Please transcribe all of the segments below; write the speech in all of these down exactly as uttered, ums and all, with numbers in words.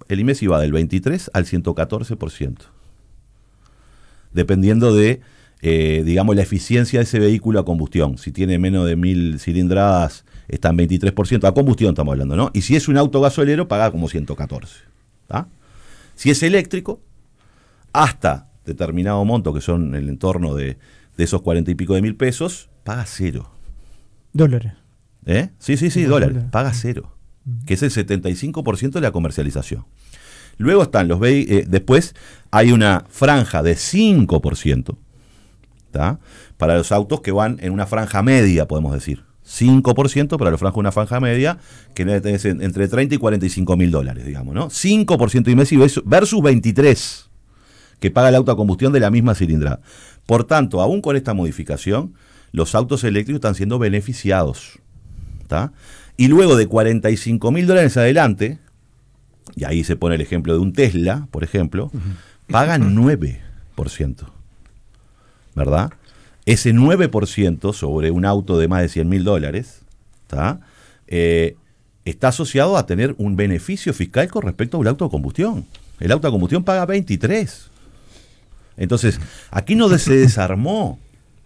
el IMESI va del veintitrés al ciento catorce por ciento. Dependiendo de, eh, digamos, la eficiencia de ese vehículo a combustión. Si tiene menos de mil cilindradas, está en veintitrés por ciento. A combustión estamos hablando, ¿no? Y si es un auto gasolero, paga como ciento catorce. ¿Tá? Si es eléctrico, hasta determinado monto, que son en el entorno de, de esos cuarenta y pico de mil pesos, paga cero. Dólares. ¿Eh? Sí, sí, sí, dólares. dólares. Paga cero. Que es el setenta y cinco por ciento de la comercialización. Luego están los ve- eh, después hay una franja de cinco por ciento, ¿tá? Para los autos que van en una franja media, podemos decir. cinco por ciento para los franja una franja media, que es entre treinta y cuarenta y cinco mil dólares, digamos, ¿no? cinco por ciento IMESI versus veintitrés, que paga el auto a combustión de la misma cilindrada. Por tanto, aún con esta modificación, los autos eléctricos están siendo beneficiados, ¿tá? Y luego de cuarenta y cinco mil dólares adelante, y ahí se pone el ejemplo de un Tesla, por ejemplo, uh-huh. pagan nueve por ciento, ¿verdad? Ese nueve por ciento sobre un auto de más de cien mil dólares, ¿tá? Eh, está asociado a tener un beneficio fiscal con respecto al auto de combustión. El auto de combustión paga veintitrés. Entonces, aquí no se desarmó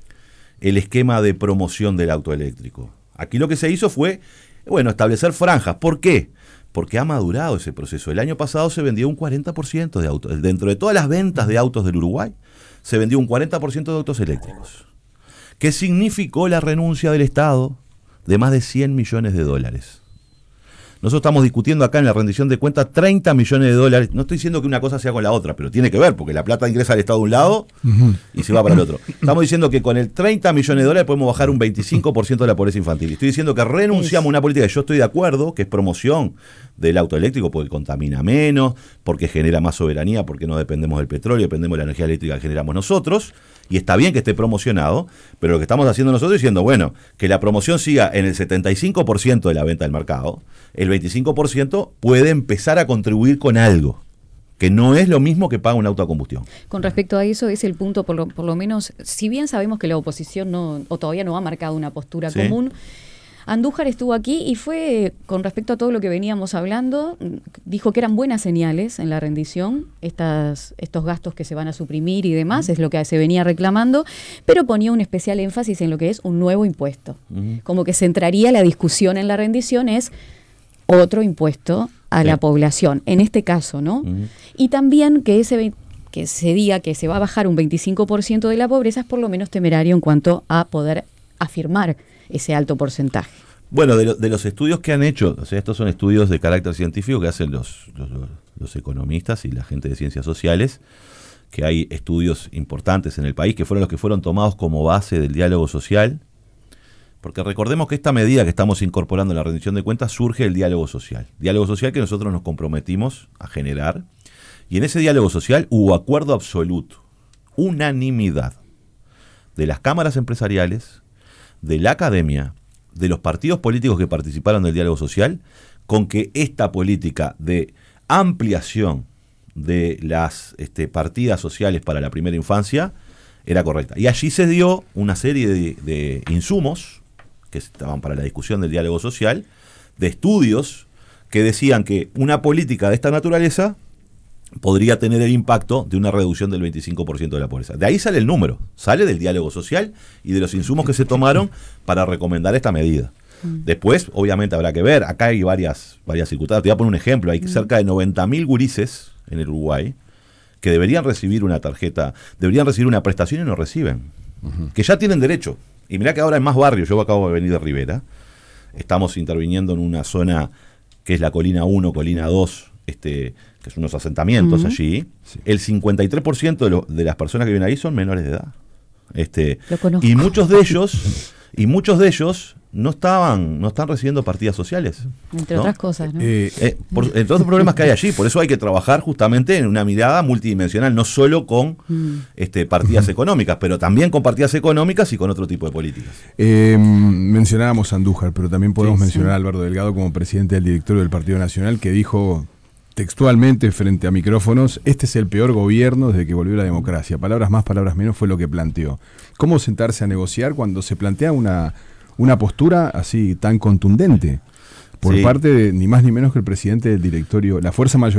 el esquema de promoción del auto eléctrico. Aquí lo que se hizo fue, bueno, establecer franjas. ¿Por qué? Porque ha madurado ese proceso. El año pasado se vendió un cuarenta por ciento de autos. Dentro de todas las ventas de autos del Uruguay, se vendió un cuarenta por ciento de autos eléctricos. ¿Qué significó la renuncia del Estado de más de cien millones de dólares? Nosotros estamos discutiendo acá en la rendición de cuentas treinta millones de dólares. No estoy diciendo que una cosa sea con la otra, pero tiene que ver, porque la plata ingresa al Estado de un lado uh-huh. y se va para el otro. Estamos diciendo que con el treinta millones de dólares podemos bajar un veinticinco por ciento de la pobreza infantil. Estoy diciendo que renunciamos a una política que yo estoy de acuerdo, que es promoción del auto eléctrico, porque contamina menos, porque genera más soberanía, porque no dependemos del petróleo, dependemos de la energía eléctrica que generamos nosotros. Y está bien que esté promocionado, pero lo que estamos haciendo nosotros es diciendo, bueno, que la promoción siga en el setenta y cinco por ciento de la venta del mercado, el veinticinco por ciento puede empezar a contribuir con algo, que no es lo mismo que paga un auto a combustión. Con respecto a eso, es el punto, por lo, por lo menos, si bien sabemos que la oposición no, o todavía no ha marcado una postura ¿sí? común, Andújar estuvo aquí y fue, con respecto a todo lo que veníamos hablando, dijo que eran buenas señales en la rendición, estas, estos gastos que se van a suprimir y demás, uh-huh. es lo que se venía reclamando, pero ponía un especial énfasis en lo que es un nuevo impuesto. Uh-huh. Como que centraría la discusión en la rendición es otro impuesto a sí. la población, en este caso, ¿no? Uh-huh. Y también que ese que se diga que se va a bajar un veinticinco por ciento de la pobreza es por lo menos temerario en cuanto a poder afirmar ese alto porcentaje. Bueno, de, lo, de los estudios que han hecho, o sea, estos son estudios de carácter científico que hacen los, los, los economistas y la gente de ciencias sociales, que hay estudios importantes en el país que fueron los que fueron tomados como base del diálogo social, porque recordemos que esta medida que estamos incorporando en la rendición de cuentas surge del diálogo social, diálogo social que nosotros nos comprometimos a generar, y en ese diálogo social hubo acuerdo absoluto, unanimidad de las cámaras empresariales, de la academia, de los partidos políticos que participaron del diálogo social, con que esta política de ampliación de las este, partidas sociales para la primera infancia era correcta. Y allí se dio una serie de, de insumos que estaban para la discusión del diálogo social, de estudios que decían que una política de esta naturaleza podría tener el impacto de una reducción del veinticinco por ciento de la pobreza. De ahí sale el número, sale del diálogo social y de los insumos que se tomaron para recomendar esta medida. Mm. Después, obviamente, habrá que ver, acá hay varias, varias circunstancias. Te voy a poner un ejemplo, hay mm. cerca de noventa mil gurises en el Uruguay que deberían recibir una tarjeta, deberían recibir una prestación y no reciben, uh-huh. que ya tienen derecho. Y mirá que ahora en más barrios, yo acabo de venir de Rivera, estamos interviniendo en una zona que es la Colina uno, Colina dos, este... que son unos asentamientos uh-huh. allí, sí. el cincuenta y tres por ciento de, lo, de las personas que viven ahí son menores de edad. Este, Lo conozco. Y muchos de ellos, y muchos de ellos no estaban, no están recibiendo partidas sociales. Entre ¿no? otras cosas, ¿no? Eh, eh, por, entre otros problemas que hay allí, por eso hay que trabajar justamente en una mirada multidimensional, no solo con mm. este, partidas uh-huh. económicas, pero también con partidas económicas y con otro tipo de políticas. Eh, mencionábamos a Andújar, pero también podemos sí, mencionar sí. a Alberto Delgado como presidente del directorio del Partido Nacional, que dijo textualmente frente a micrófonos, este es el peor gobierno desde que volvió la democracia. Palabras más, palabras menos fue lo que planteó. ¿Cómo sentarse a negociar cuando se plantea una, una postura así tan contundente por sí. parte de ni más ni menos que el presidente del directorio, la fuerza mayor